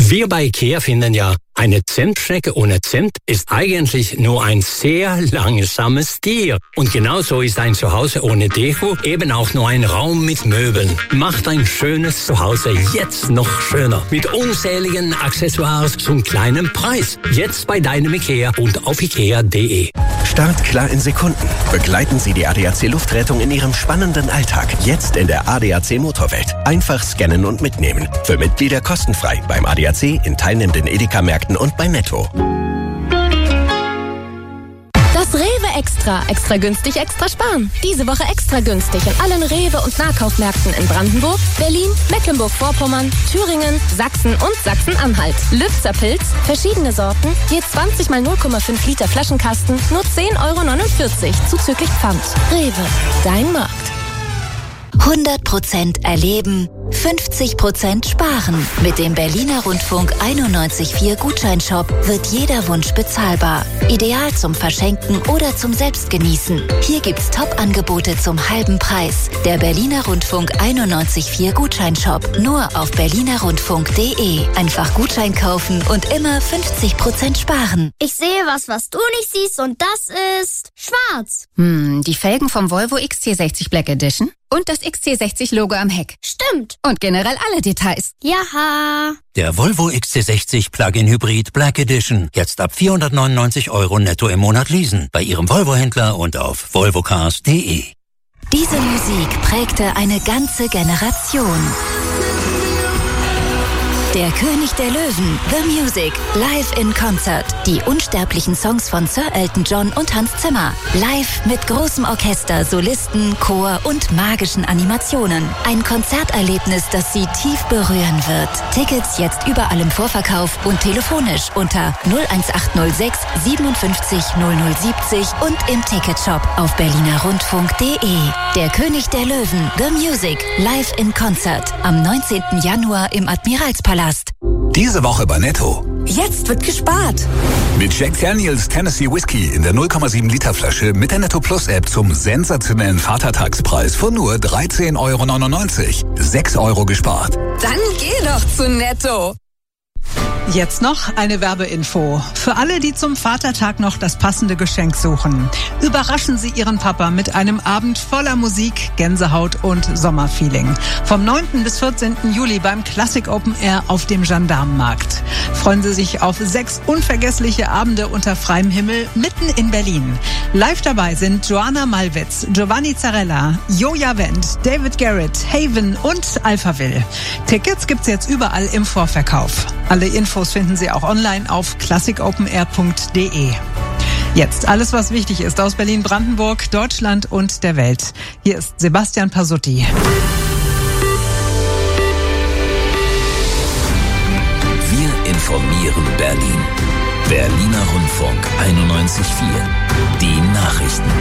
Wir bei IKEA finden ja, eine Zentstrecke ohne Zimt ist eigentlich nur ein sehr langsames Tier. Und genauso ist ein Zuhause ohne Deko eben auch nur ein Raum mit Möbeln. Macht ein schönes Zuhause jetzt noch schöner. Mit unzähligen Accessoires zum kleinen Preis. Jetzt bei deinem IKEA und auf ikea.de. Startklar in Sekunden. Begleiten Sie die ADAC Luftrettung in Ihrem spannenden Alltag. Jetzt in der ADAC Motorwelt. Einfach scannen und mitnehmen. Für Mitglieder kostenfrei beim ADAC, in teilnehmenden Edeka-Märkten und bei Netto. Das Rewe Extra. Extra günstig, extra sparen. Diese Woche extra günstig in allen Rewe- und Nahkaufmärkten in Brandenburg, Berlin, Mecklenburg-Vorpommern, Thüringen, Sachsen und Sachsen-Anhalt. Lübzer Pilz, verschiedene Sorten, je 20 mal 0,5 Liter Flaschenkasten, nur 10,49 € zuzüglich Pfand. Rewe, dein Markt. 100% erleben, 50% sparen. Mit dem Berliner Rundfunk 91.4 Gutscheinshop wird jeder Wunsch bezahlbar. Ideal zum Verschenken oder zum Selbstgenießen. Hier gibt's Top-Angebote zum halben Preis. Der Berliner Rundfunk 91.4 Gutscheinshop. Nur auf berlinerrundfunk.de. Einfach Gutschein kaufen und immer 50% sparen. Ich sehe was du nicht siehst, und das ist schwarz. Die Felgen vom Volvo XC60 Black Edition und das XC60-Logo am Heck. Stimmt. Und generell alle Details. Jaha. Der Volvo XC60 Plug-in Hybrid Black Edition. Jetzt ab 499 € netto im Monat leasen. Bei Ihrem Volvo-Händler und auf volvocars.de. Diese Musik prägte eine ganze Generation. Der König der Löwen, The Music, live in Concert. Die unsterblichen Songs von Sir Elton John und Hans Zimmer. Live mit großem Orchester, Solisten, Chor und magischen Animationen. Ein Konzerterlebnis, das Sie tief berühren wird. Tickets jetzt überall im Vorverkauf und telefonisch unter 01806 57 0070 und im Ticketshop auf berlinerrundfunk.de. Der König der Löwen, The Music, live in Concert. Am 19. Januar im Admiralspalast. Diese Woche bei Netto. Jetzt wird gespart. Mit Jack Daniels Tennessee Whiskey in der 0,7 Liter Flasche mit der Netto Plus App zum sensationellen Vatertagspreis von nur 13,99 €. 6 € gespart. Dann geh doch zu Netto. Jetzt noch eine Werbeinfo. Für alle, die zum Vatertag noch das passende Geschenk suchen. Überraschen Sie Ihren Papa mit einem Abend voller Musik, Gänsehaut und Sommerfeeling. Vom 9. bis 14. Juli beim Classic Open Air auf dem Gendarmenmarkt. Freuen Sie sich auf 6 unvergessliche Abende unter freiem Himmel mitten in Berlin. Live dabei sind Joanna Malwitz, Giovanni Zarella, Joja Wendt, David Garrett, Haven und Alphaville. Tickets gibt's jetzt überall im Vorverkauf. Alle Infos finden Sie auch online auf classicopenair.de. Jetzt alles, was wichtig ist aus Berlin, Brandenburg, Deutschland und der Welt. Hier ist Sebastian Pasutti. Wir informieren Berlin. Berliner Rundfunk 91.4. Die Nachrichten.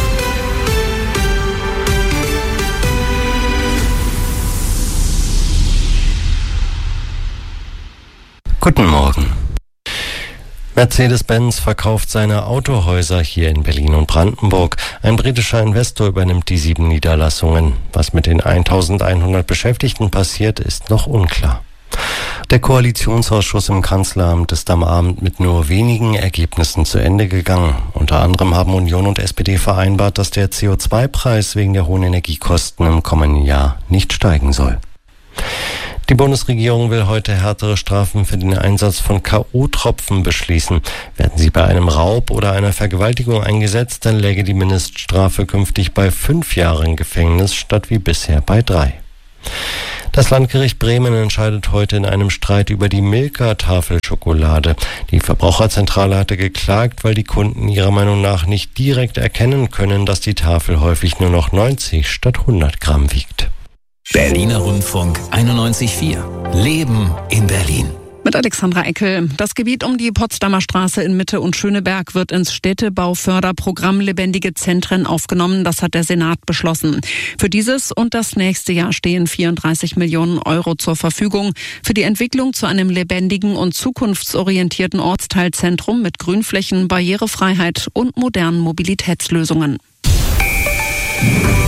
Guten Morgen. Mercedes-Benz verkauft seine Autohäuser hier in Berlin und Brandenburg. Ein britischer Investor übernimmt die 7 Niederlassungen. Was mit den 1100 Beschäftigten passiert, ist noch unklar. Der Koalitionsausschuss im Kanzleramt ist am Abend mit nur wenigen Ergebnissen zu Ende gegangen. Unter anderem haben Union und SPD vereinbart, dass der CO2-Preis wegen der hohen Energiekosten im kommenden Jahr nicht steigen soll. Die Bundesregierung will heute härtere Strafen für den Einsatz von K.O.-Tropfen beschließen. Werden sie bei einem Raub oder einer Vergewaltigung eingesetzt, dann läge die Mindeststrafe künftig bei 5 Jahren Gefängnis statt wie bisher bei 3. Das Landgericht Bremen entscheidet heute in einem Streit über die Milka-Tafelschokolade. Die Verbraucherzentrale hatte geklagt, weil die Kunden ihrer Meinung nach nicht direkt erkennen können, dass die Tafel häufig nur noch 90 statt 100 Gramm wiegt. Berliner Rundfunk 91.4. Leben in Berlin. Mit Alexandra Eckel. Das Gebiet um die Potsdamer Straße in Mitte und Schöneberg wird ins Städtebauförderprogramm Lebendige Zentren aufgenommen. Das hat der Senat beschlossen. Für dieses und das nächste Jahr stehen 34 Millionen € zur Verfügung für die Entwicklung zu einem lebendigen und zukunftsorientierten Ortsteilzentrum mit Grünflächen, Barrierefreiheit und modernen Mobilitätslösungen.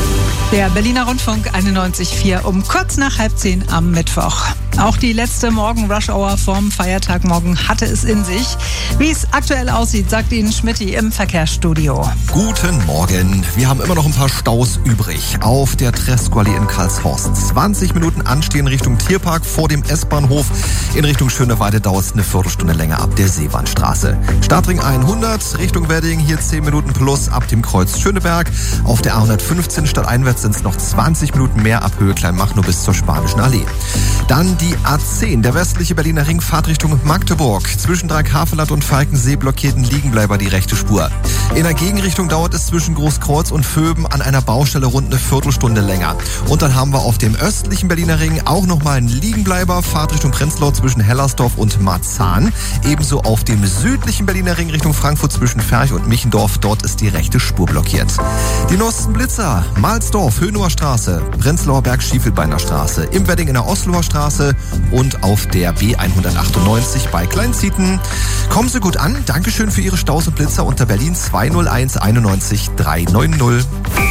Der Berliner Rundfunk 91.4 um kurz nach 9:30 am Mittwoch. Auch die letzte Morgen-Rush-Hour vorm Feiertag morgen hatte es in sich. Wie es aktuell aussieht, sagt Ihnen Schmitty im Verkehrsstudio. Guten Morgen. Wir haben immer noch ein paar Staus übrig. Auf der Tresquali in Karlshorst. 20 Minuten anstehen Richtung Tierpark vor dem S-Bahnhof. In Richtung Schöneweide dauert es eine Viertelstunde länger ab der Seewandstraße. Startring 100 Richtung Wedding, hier 10 Minuten plus ab dem Kreuz Schöneberg. Auf der A115 stadteinwärts sind es noch 20 Minuten mehr ab Höhe Kleinmachnow bis zur Spanischen Allee. Dann die A10, der westliche Berliner Ring, Fahrtrichtung Magdeburg. Zwischen Dreieckhaveland und Falkensee blockierten Liegenbleiber die rechte Spur. In der Gegenrichtung dauert es zwischen Großkreuz und Vöben an einer Baustelle rund eine Viertelstunde länger. Und dann haben wir auf dem östlichen Berliner Ring auch nochmal einen Liegenbleiber, Fahrtrichtung Prenzlau zwischen Hellersdorf und Marzahn. Ebenso auf dem südlichen Berliner Ring Richtung Frankfurt zwischen Ferch und Michendorf, dort ist die rechte Spur blockiert. Die neuesten Blitzer, Mahlsdorf, Hönower Straße, Prenzlauer Berg, Schiefelbeiner Straße, im Wedding in der Osloer Straße und auf der B198 bei Kleinzieten. Kommen Sie gut an. Dankeschön für Ihre Staus und Blitzer unter Berlin 201 91 390.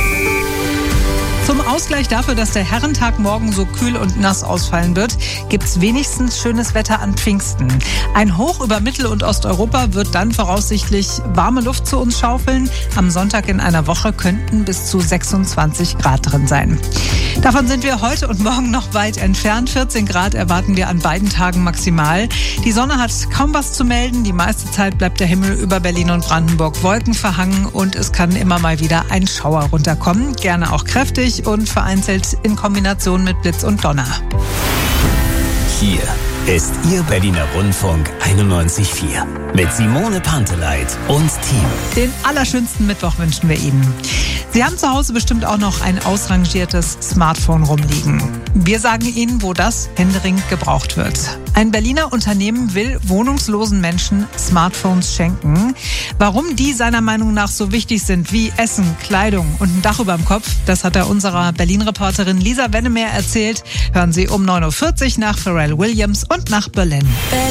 Zum Ausgleich dafür, dass der Herrentag morgen so kühl und nass ausfallen wird, gibt's wenigstens schönes Wetter an Pfingsten. Ein Hoch über Mittel- und Osteuropa wird dann voraussichtlich warme Luft zu uns schaufeln. Am Sonntag in einer Woche könnten bis zu 26 Grad drin sein. Davon sind wir heute und morgen noch weit entfernt. 14 Grad erwarten wir an beiden Tagen maximal. Die Sonne hat kaum was zu melden. Die meiste Zeit bleibt der Himmel über Berlin und Brandenburg wolkenverhangen und es kann immer mal wieder ein Schauer runterkommen. Gerne auch kräftig und vereinzelt in Kombination mit Blitz und Donner. Hier ist Ihr Berliner Rundfunk 91.4 mit Simone Panteleit und Team. Den allerschönsten Mittwoch wünschen wir Ihnen. Sie haben zu Hause bestimmt auch noch ein ausrangiertes Smartphone rumliegen. Wir sagen Ihnen, wo das händeringend gebraucht wird. Ein Berliner Unternehmen will wohnungslosen Menschen Smartphones schenken. Warum die seiner Meinung nach so wichtig sind wie Essen, Kleidung und ein Dach über dem Kopf, das hat er unserer Berlin-Reporterin Lisa Wennemeyer erzählt. Hören Sie um 9:40 Uhr nach Pharrell Williams und nach Berlin.